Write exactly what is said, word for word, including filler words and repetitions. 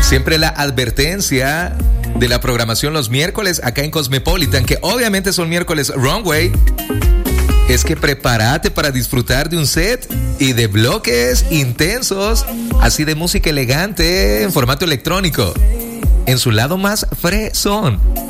Siempre la advertencia de la programación los miércoles acá en Cosmopolitan, que obviamente son miércoles Runway, es que prepárate para disfrutar de un set y de bloques intensos, así de música elegante en formato electrónico, en su lado más fresón.